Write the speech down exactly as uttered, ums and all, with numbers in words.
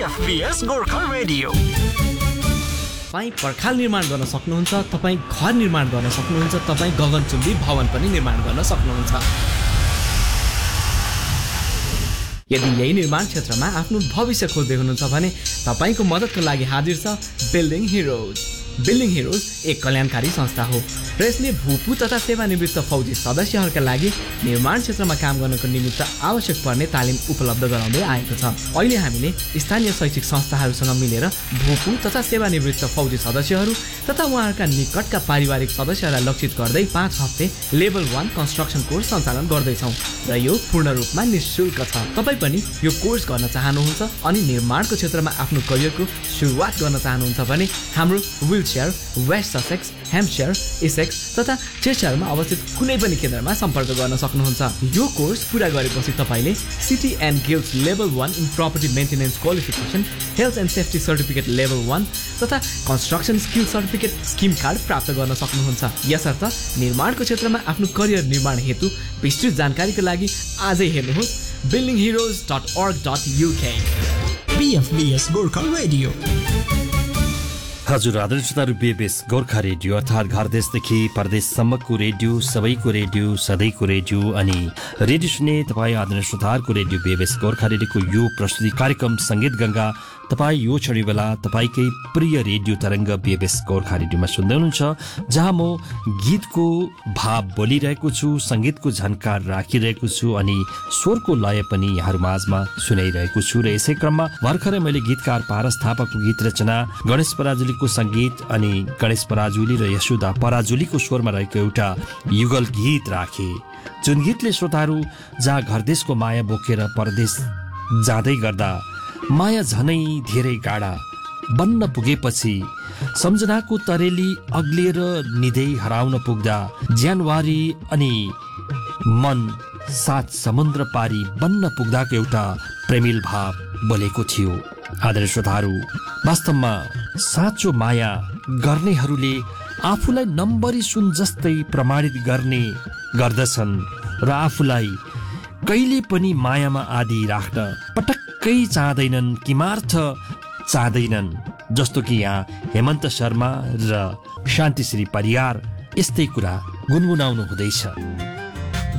बीएफबीएस Gorkha radio. तपाईँ पर्खाल निर्माण गर्न सक्नुहुन्छ, तपाईँ घर निर्माण गर्न सक्नुहुन्छ, तपाईँ गगनचुम्बी भवन पनि निर्माण गर्न सक्नुहुन्छ। यदि यही निर्माण क्षेत्रमा आफ्नो भविष्य खोज्दै हुनुहुन्छ भने तपाईको मद्दतको लागि हाजिर छ बिल्डिङ हिरोज। बिल्डिङ हिरोज एक कल्याणकारी संस्था हो र यसले भूपू तथा सेवानिवृत्त फौजी सदस्यहरूका लागि निर्माण क्षेत्रमा काम गर्नको निमित्त आवश्यक पर्ने तालिम उपलब्ध गराउँदै आएको छ। अहिले हामीले स्थानीय शैक्षिक संस्थाहरूसँग मिलेर भूपू तथा सेवानिवृत्त फौजी सदस्यहरू तथा उहाँहरूका निकटका पारिवारिक सदस्यहरूलाई लक्षित गर्दै पाँच हप्ते लेभल वान कन्स्ट्रक्सन कोर्स सञ्चालन गर्दैछौँ र यो पूर्ण रूपमा निःशुल्क छ। तपाईँ पनि यो कोर्स गर्न चाहनुहुन्छ अनि निर्माणको क्षेत्रमा आफ्नो करियरको सुरुवात गर्न चाहनुहुन्छ भने हाम्रो wheelchair West Sussex, Hampshire, Essex तथा चेस्टरमा अवस्थित कुनै पनि केन्द्रमा सम्पर्क गर्न सक्नुहुन्छ। यो कोर्स पुरा गरेपछि तपाईँले city and guilds level one in property maintenance qualification, health and safety certificate level one तथा construction skill certificate scheme card प्राप्त गर्न सक्नुहुन्छ। यसर्थ निर्माणको क्षेत्रमा आफ्नो करियर निर्माण हेतु विस्तृत जानकारीको लागि आजै हेर्नुहोस् बिल्डिङ हिरोज डट अर्ग डट युके। बीएफबीएस गोर्खा रेडियो। हजुर आदरणीय श्रोताहरू, बीएफबीएस गोर्खा रेडियो अर्थात् घर देशदेखि परदेशसम्मको रेडियो, सबैको रेडियो, सधैँको रेडियो अनि रेडियो सुन्ने तपाईँ आदरणीय श्रोताहरूको रेडियो बीएफबीएस गोर्खा रेडियोको यो प्रस्तुति कार्यक्रम सङ्गीत गङ्गा तपाईँ यो छडी बेला तपाईँकै प्रिय रेडियो तरङ्ग बीएफबीएस गोर्खा रेडियोमा सुन्दै हुनुहुन्छ, जहाँ म गीतको भाव बोलिरहेको छु, सङ्गीतको झन्कार राखिरहेको छु अनि स्वरको लय पनि यहाँहरू माझमा सुनाइरहेको छु। र यसै क्रममा भर्खरै मैले गीतकार पारस थापाको गीत रचना, गणेश पराजुलीको सङ्गीत अनि गणेश पराजुली र यशोदा पराजुलीको स्वरमा रहेको एउटा युगल गीत राखे, जुन गीतले श्रोताहरू जहाँ घरदेशको माया बोकेर परदेश जाँदै गर्दा माया झनै धेरै गाडा बन्न पुगेपछि सम्झनाको तरेली अग्लिएर निधै हराउन पुग्दा ज्यानवारी अनि मन सात समुद्र पारी बन्न पुग्दाको एउटा प्रेमिल भाव बोलेको थियो। आदरणीय श्रोताहरू, वास्तवमा साँचो माया गर्नेहरूले आफूलाई नम्बरी सुन जस्तै प्रमाणित गर्ने गर्दछन् र आफूलाई कहिले पनि मायामा आदि राख्न पटक्कै चाहँदैनन्, किमार्थ चाहँदैनन्। जस्तो कि यहाँ हेमन्त शर्मा र शान्तिश्री परियार यस्तै कुरा गुनगुनाउनु हुँदैछ।